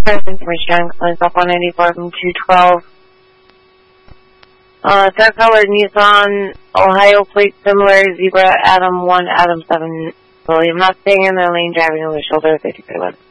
information, calling up 194 from 212. Dark colored Nissan, Ohio plate similar, Zebra, Adam 1, Adam 7, William Mustang in their lane driving over the shoulder, 53 left.